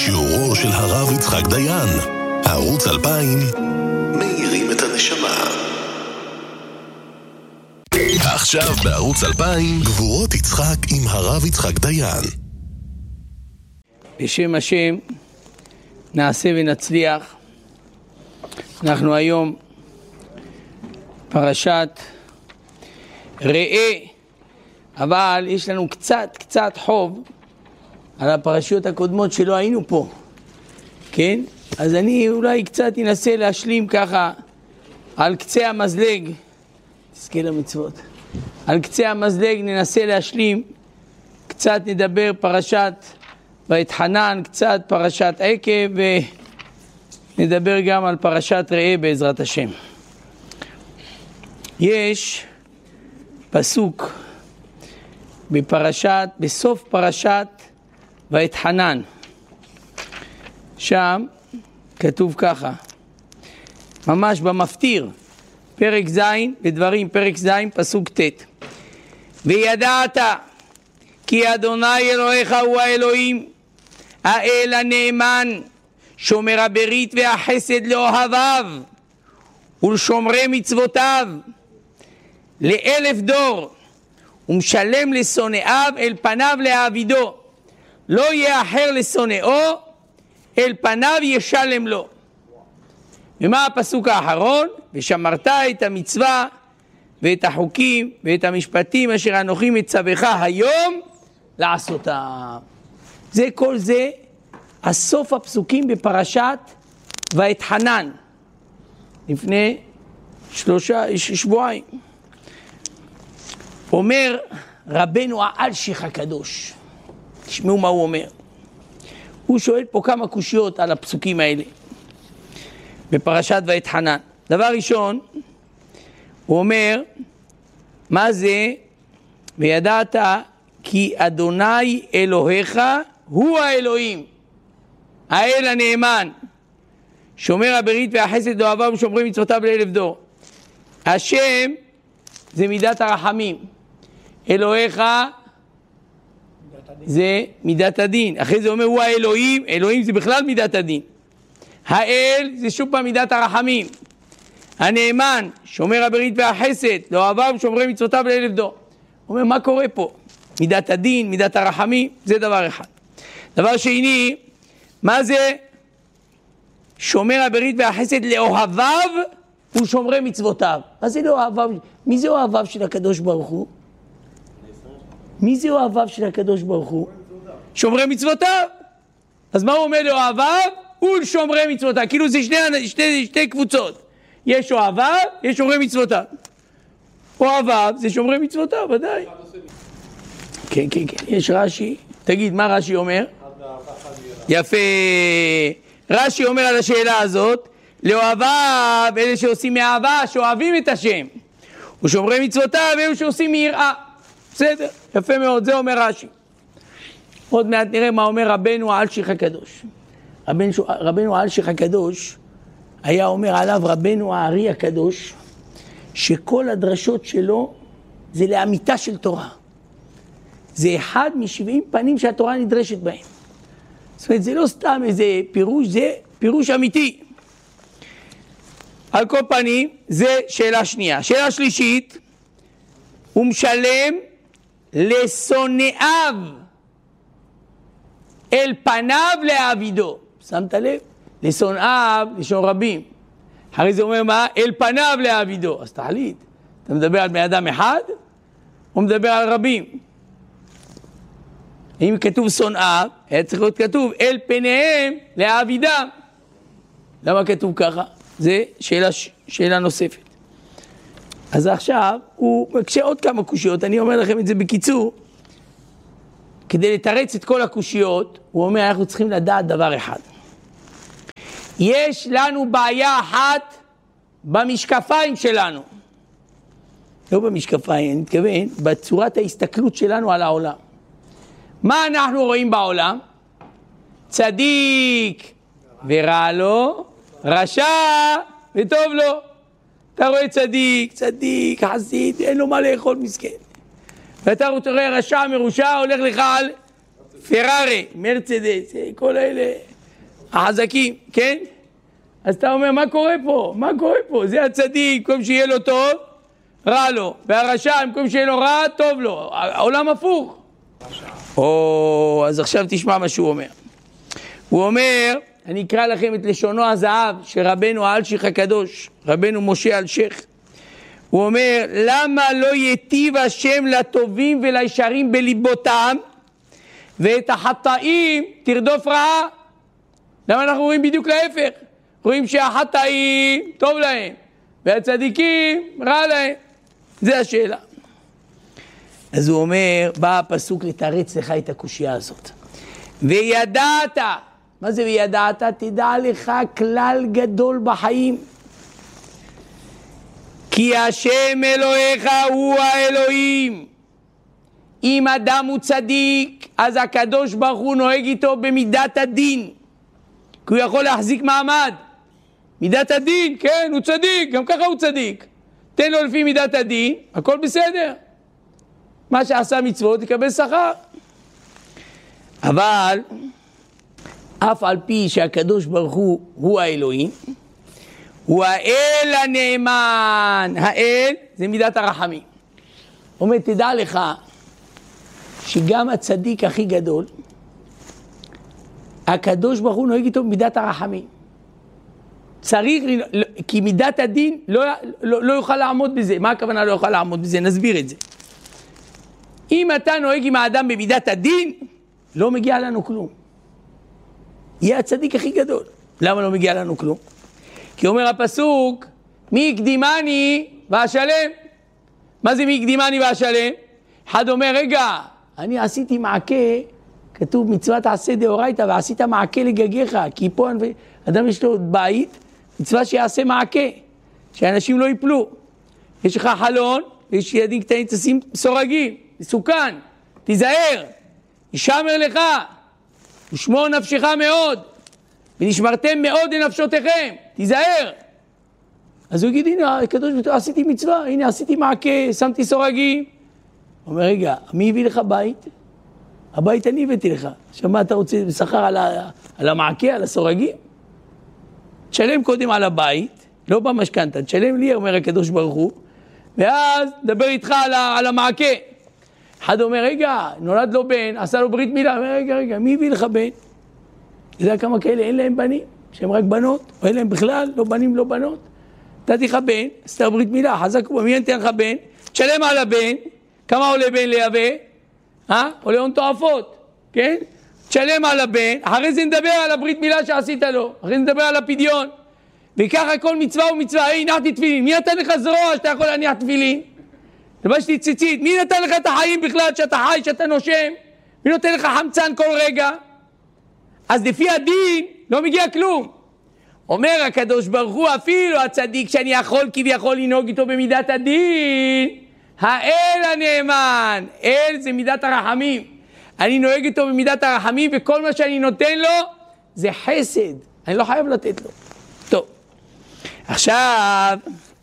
בשיעורו של הרב יצחק דיין. ערוץ 2000, מאירים את הנשמה. עכשיו בערוץ 2000, גבורות יצחק עם הרב יצחק דיין. בשם השם נעשה ונצליח. אנחנו היום פרשת ראה, אבל יש לנו קצת חוב על הפרשיות הקודמות שלא היינו פה, כן? אז אני אולי קצת אנסה להשלים ככה על קצה המזלג, תזכה למצוות, על קצה המזלג ננסה להשלים, קצת נדבר פרשת ואתחנן, קצת פרשת עקב, ונדבר גם על פרשת ראה בעזרת השם. יש פסוק בסוף פרשת ואתחנן, שם כתוב ככה, ממש במפטיר, פרק ז' בדברים, פרק ז' פסוק ט', וידעת כי אדוני אלוהיך הוא האלוהים, האל הנאמן, שומר הברית והחסד לאוהביו ולשומרי מצוותיו ל1000 דור, ומשלם לשונאיו אל פניו להעבידו, לא יהיה אחר לשונאו, אל פניו ישלם לו. ומה הפסוק האחרון? ושמרת את המצווה ואת החוקים ואת המשפטים אשר אנוכי מצווך היום לעשותם. זה כל זה הסוף הפסוקים בפרשת ואתחנן לפני שבועיים. אומר רבנו האלשיך הקדוש, תשמעו מה הוא אומר. הוא שואל פה כמה קושיות על הפסוקים האלה בפרשת ואתחנן. דבר ראשון, הוא אומר, מה זה? וידעת כי אדוני אלוהיך הוא האלוהים, האל הנאמן, שומר הברית והחסד לאוהביו ושומרי מצוותיו ל1000 דור. השם זה מידת הרחמים, אלוהיך זה מידת הדין. אחרי זה אומר הוא האלוהים, אלוהים זה בכלל מידת הדין. האל זה שוב פעם מידת הרחמים. הנאמן, שומר הברית והחסד לאוהביו ושומרי מצוותיו ל1000 דור. הוא אומר מה קורה פה? מידת הדין, מידת הרחמים, זה דבר אחד. דבר שני, מה זה שומר הברית והחסד לאוהביו ושומרי מצוותיו? מה זה לאוהביו? מי זה אוהביו של הקדוש ברוך הוא? מי זה אוהביו של הקדוש ברוך הוא? שומרי מצוותיו. אז מה הוא אומר לאוהביו? ולשומרי מצוותיו. כאילו זה שתי קבוצות. יש אוהביו, יש שומרי מצוותיו. אוהביו זה שומרי מצוותיו, ודאי. כן, יש רש"י. תגיד, מה רש"י אומר? יפה. רש"י אומר על השאלה הזאת, לאוהביו, אלה שעושים מאהבה, שאוהבים את השם. ושומרי מצוותיו, אלה שעושים מיראה. בסדר, יפה מאוד, זה אומר רש"י. עוד מעט נראה מה אומר רבנו האלשיך הקדוש. רבנו האלשיך הקדוש היה אומר עליו רבנו הארי הקדוש, שכל הדרשות שלו זה לאמיתה של תורה. זה אחד מ70 פנים שהתורה נדרשת בהם. זאת אומרת, זה לא סתם איזה פירוש, זה פירוש אמיתי. על כל פנים, זה שאלה שנייה. שאלה שלישית, הוא משלם לשונאיו אל פניו להעבידו. שמת לב? לשונאיו, לשון רבים. אחרי זה אומר מה? אל פניו להעבידו. אז תחליט, אתה מדבר על בן אדם אחד, או מדבר על רבים? אם כתוב שונאיו, היה צריך להיות כתוב אל פניהם להעבידם. למה כתוב ככה? זה שאלה נוספת. אז עכשיו הוא מקשה עוד כמה קושיות, אני אומר לכם את זה בקיצור, כדי לתרץ את כל הקושיות, הוא אומר אנחנו צריכים לדעת דבר אחד. יש לנו בעיה אחת במשקפיים שלנו. לא במשקפיים, אני מתכוון, בצורת ההסתכלות שלנו על העולם. מה אנחנו רואים בעולם? צדיק ורע לו, רשע וטוב לו. אתה רואה צדיק, חסיד, אין לו מה לאכול מסכן. ואתה רואה רשע מרושע, הולך לך על פרארי, מרצדס, כל אלה החזקים, כן? אז אתה אומר, מה קורה פה? מה קורה פה? זה הצדיק, במקום שיהיה לו טוב, רע לו. והרשע, במקום שיהיה לו רע, טוב לו. העולם הפוך. אז עכשיו תשמע מה שהוא אומר. הוא אומר, אני אקרא לכם את לשונו הזהב של רבנו האלשיך הקדוש, רבנו משה אלשיך. הוא אומר, למה לא יטיב השם לטובים ולישרים בליבותם, ואת החטאים תרדוף רעה? למה אנחנו רואים בדיוק להפך? רואים שהחטאים טוב להם, והצדיקים רע להם. זה השאלה. אז הוא אומר, בא הפסוק לתרץ לך את הקושיה הזאת. וידעת, מה זה וידעת? תדע לך כלל גדול בחיים. כי השם אלוהיך הוא האלוהים. אם אדם הוא צדיק, אז הקדוש ברוך הוא נוהג איתו במידת הדין. כי הוא יכול להחזיק מעמד. מידת הדין, כן, הוא צדיק, גם ככה הוא צדיק. תן לו לפי מידת הדין, הכל בסדר. מה שעשה מצוות יקבל שכר. אבל אף על פי שהקדוש ברוך הוא האלוהים, הוא האל הנאמן. האל זה מידת הרחמים. הוא אומר, תדע לך שגם הצדיק הכי גדול, הקדוש ברוך הוא נוהג איתו במידת הרחמים. צריך, כי מידת הדין לא יוכל לעמוד בזה. מה הכוונה לא יוכל לעמוד בזה? נסביר את זה. אם אתה נוהג עם האדם במידת הדין, לא מגיע לנו כלום. יהיה הצדיק הכי גדול. למה לא מגיע לנו כלום? כי אומר הפסוק, מי הקדימני ואשלם? מה זה מי הקדימני ואשלם? אחד אומר, רגע, אני עשיתי מעקה, כתוב מצוות עשה דאורייתא, ועשית מעקה לגגיך, כי פה אדם יש לו בית, מצווה שיעשה מעקה, שאנשים לא ייפלו. יש לך חלון, ויש ילדים קטנים, תשים סורגים, מסוכן, תיזהר, ישמר לך, ושמור נפשך מאוד, ונשמרתם מאוד לנפשותיכם, תיזהר. אז הוא יגיד, הנה, הקדוש ברוך הוא, עשיתי מצווה, הנה עשיתי מעקה, שמתי סורגים. הוא אומר, רגע, מי הביא לך בית? הבית אני הבאתי לך. עכשיו מה אתה רוצה בשכר על המעקה, על הסורגים? תשלם קודם על הבית, לא במשכנתא, תשלם לי, אומר הקדוש ברוך הוא, ואז דבר איתך על המעקה. אחד אומר, רגע, נולד לו בן, עשה לו ברית מילה, אומר, רגע, מי הביא לך בן? אתה יודע כמה כאלה אין להם בנים, שהם רק בנות, או אין להם בכלל, לא בנים, לא בנות. נתתי לך בן, עשתה ברית מילה, חזק, מי נתן לך בן? תשלם על הבן, כמה עולה בן לייבא? עולה הון תועפות, כן? תשלם על הבן, אחרי זה נדבר על הברית מילה שעשית לו, אחרי זה נדבר על הפדיון. וככה כל מצווה ומצווה, הנחתי תפילין, מי נתן לך זרוע שאתה יכול להניח תפילין? לבשתי ציצית, מי נתן לך את החיים בכלל שאתה חי, שאתה נושם? מי נותן לך חמצן כל רגע? אז לפי הדין לא מגיע כלום. אומר הקדוש ברוך הוא, אפילו הצדיק שאני יכול כביכול לנהוג איתו במידת הדין, האל הנאמן, אל זה מידת הרחמים. אני נוהג איתו במידת הרחמים, וכל מה שאני נותן לו זה חסד. אני לא חייב לתת לו. טוב, עכשיו,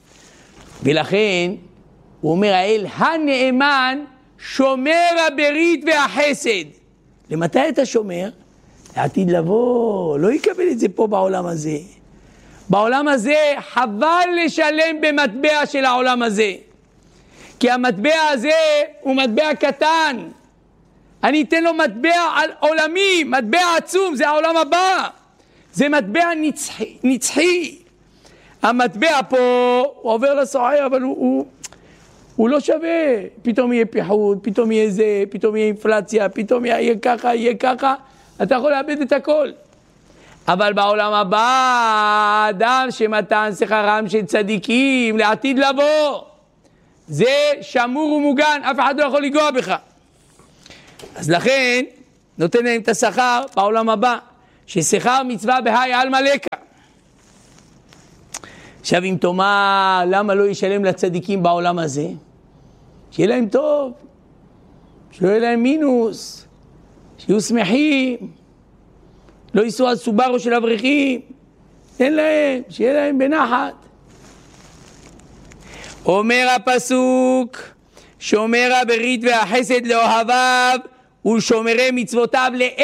ולכן הוא אומר, האל הנאמן שומר הברית והחסד. למתי אתה שומר? לעתיד לבוא, לא יקבל את זה פה בעולם הזה. בעולם הזה חבל לשלם במטבע של העולם הזה. כי המטבע הזה הוא מטבע קטן. אני אתן לו מטבע עולמי, מטבע עצום, זה העולם הבא. זה מטבע נצחי. המטבע פה הוא עובר לסוחר, אבל הוא לא שווה. פתאום יהיה פיחות, פתאום יהיה זה, פתאום יהיה אינפלציה, פתאום יהיה ככה, יהיה ככה. אתה יכול לאבד את הכל. אבל בעולם הבא, אדם שמתן שכרם של צדיקים לעתיד לבוא, זה שמור ומוגן, אף אחד לא יכול לגוע בך. אז לכן, נותן להם את השכר בעולם הבא, ששכר מצווה בהי על מלכה. עכשיו אם תאמר, למה לא ישלם לצדיקים בעולם הזה? שיהיה להם טוב, שלא יהיה להם מינוס, שיהיו שמחים, לא ייסעו על סוברו של אברכים, תן להם, שיהיה להם בנחת. אומר הפסוק, שומר הברית והחסד לאוהביו ולשומרי מצוותיו